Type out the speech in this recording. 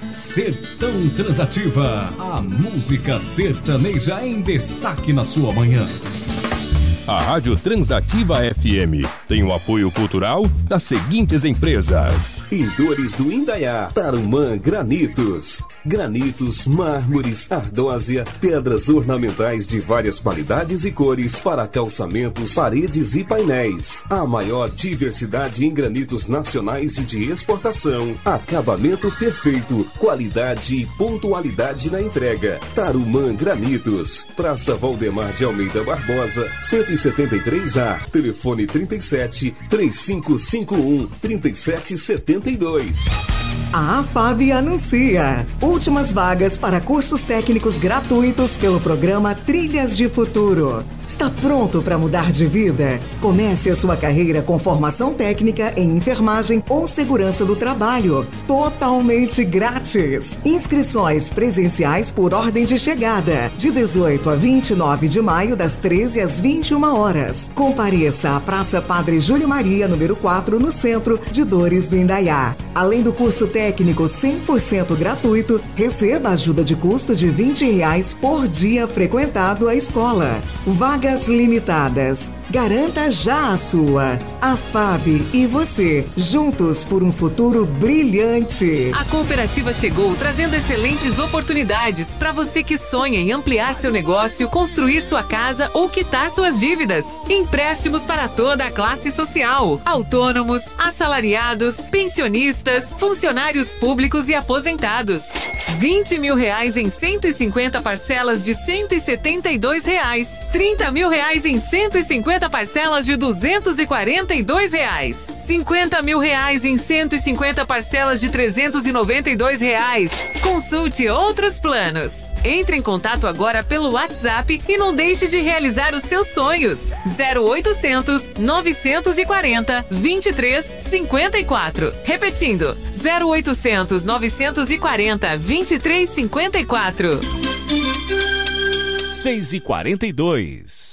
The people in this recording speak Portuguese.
Sertão Transativa, a música sertaneja em destaque na sua manhã. A Rádio Transativa FM tem o apoio cultural das seguintes empresas: Pintores do Indaiá, Tarumã Granitos. Granitos, mármores, ardósia, pedras ornamentais de várias qualidades e cores para calçamentos, paredes e painéis. A maior diversidade em granitos nacionais e de exportação. Acabamento perfeito, qualidade e pontualidade na entrega. Tarumã Granitos, Praça Valdemar de Almeida Barbosa, 173A, telefone 37 3551 3772. A AFAB anuncia últimas vagas para cursos técnicos gratuitos pelo programa Trilhas de Futuro. Está pronto para mudar de vida? Comece a sua carreira com formação técnica em enfermagem ou segurança do trabalho, totalmente grátis. Inscrições presenciais por ordem de chegada, de 18 a 29 de maio, das 13 às 21 horas. Compareça à Praça Padre Júlio Maria, número 4, no centro de Dores do Indaiá. Além do curso técnico 100% gratuito, receba ajuda de custo de R$20 por dia frequentado à escola. Vagas limitadas. Garanta já a sua. A AFAB e você, juntos por um futuro brilhante. A cooperativa chegou trazendo excelentes oportunidades para você que sonha em ampliar seu negócio, construir sua casa ou quitar suas dívidas. Empréstimos para toda a classe social: autônomos, assalariados, pensionistas, funcionários públicos e aposentados. R$20 mil em 150 parcelas de R$172. R$30 mil em 150 parcelas de R$242. R$50 mil em 150 parcelas de R$392. Consulte outros planos. Entre em contato agora pelo WhatsApp e não deixe de realizar os seus sonhos. 0800 940 2354. Repetindo, 0800 940 2354. 6h42.